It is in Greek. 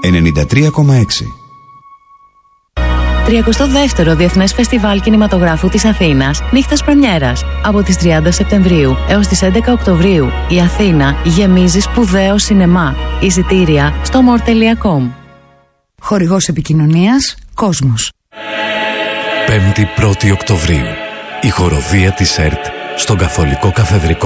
93,6. 32ο Διεθνές Φεστιβάλ Κινηματογράφου της Αθήνας, νύχτας πρεμιέρας. Από τις 30 Σεπτεμβρίου έως τις 11 Οκτωβρίου, η Αθήνα γεμίζει σπουδαίο σινεμά. Εισιτήρια στο more.com. Χορηγός επικοινωνίας Κόσμος. 5η 1η Οκτωβρίου, η χοροδία της ΕΡΤ στον Καθολικό Καθεδρικό